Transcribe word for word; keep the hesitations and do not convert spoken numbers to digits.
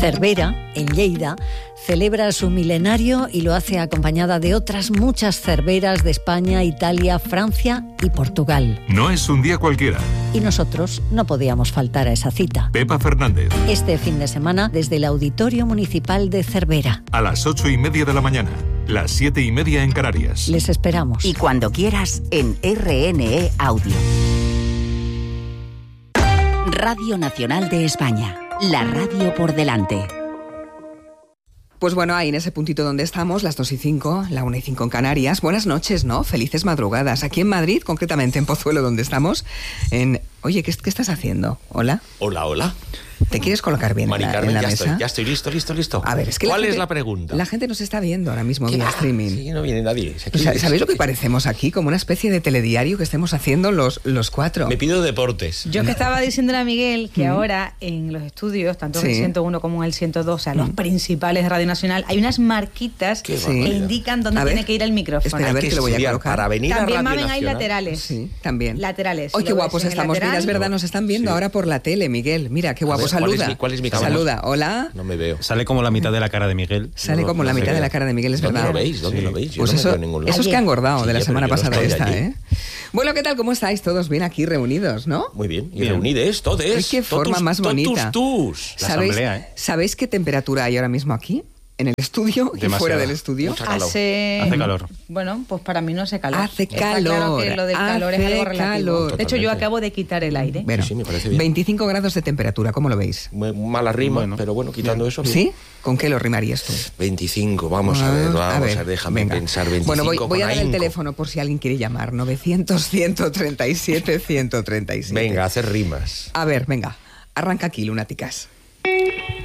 Cervera, en Lleida, celebra su milenario y lo hace acompañada de otras muchas cerveras de España, Italia, Francia y Portugal. No es un día cualquiera. Y nosotros no podíamos faltar a esa cita. Pepa Fernández. Este fin de semana desde el Auditorio Municipal de Cervera. A las ocho y media de la mañana, las siete y media en Canarias. Les esperamos. Y cuando quieras en R N E Audio. Radio Nacional de España. La radio por delante. Pues bueno, ahí en ese puntito donde estamos, las dos y cinco, la una y cinco en Canarias. Buenas noches, ¿no? Felices madrugadas. Aquí en Madrid, concretamente en Pozuelo, donde estamos. En... Oye, ¿qué, ¿qué estás haciendo? ¿Hola? Hola, hola. ¿Te quieres colocar bien Mari en la, Carmen, en la ya mesa? Estoy, ya estoy listo, listo, listo. A ver, es que ¿Cuál la gente, es la pregunta? La gente nos está viendo ahora mismo vía Ah, streaming. Sí, no viene nadie. O sea, ¿sabéis lo que parecemos aquí? Como una especie de telediario que estemos haciendo los, los cuatro. Me pido deportes. Yo que estaba diciéndole a Miguel que mm. ahora en los estudios, tanto en sí. el ciento uno como en el ciento dos, o sea, los mm. principales de Radio Nacional, hay unas marquitas que indican dónde ver, tiene que ir el micrófono. Espera, a ver, que, que lo voy a colocar. Para venir también a Radio mamen Nacional. Hay laterales. Sí, también. Laterales. ¡Ay, qué guapos estamos! Mira, es verdad, nos están viendo sí. ahora por la tele, Miguel. Mira, qué guapo. Ver, Saluda. ¿Cuál es mi, cuál es mi cámara? Saluda. Hola. No me veo. Sale como la mitad de la cara de Miguel. Sale no, como no la mitad ve. de la cara de Miguel, es ¿Dónde verdad. lo veis? ¿Dónde sí. lo veis? Yo pues no eso, me veo en ningún lado. eso es que ha engordado sí, de la semana pasada esta, allí. ¿eh? Bueno, ¿qué tal? ¿Cómo estáis todos? Bien aquí reunidos, ¿no? Muy bien. Y bien. reunides, todos. Ay, qué forma totus, más bonita. Totus, tus. La ¿Sabéis, asamblea, ¿eh? ¿Sabéis qué temperatura hay ahora mismo aquí? En el estudio y Demasiada. fuera del estudio. Mucha calor. Hace... Hace calor. Bueno, pues para mí no hace calor. Hace Está calor. Claro que lo del calor Hace es algo relativo. calor. De hecho, yo Totalmente. acabo de quitar el aire. Bueno, Sí, sí, me parece bien. veinticinco grados de temperatura, ¿cómo lo veis? Muy mala rima, Bueno. pero bueno, quitando Bien. eso. Bien. ¿Sí? ¿Con qué lo rimarías tú? veinticinco, vamos a ver, vamos a ver, déjame venga. pensar. veinticinco Bueno, voy, voy a con dar el ahínco. teléfono por si alguien quiere llamar. novecientos, ciento treinta y siete, ciento treinta y siete. Venga, hacer rimas. A ver, venga. Arranca aquí, lunáticas.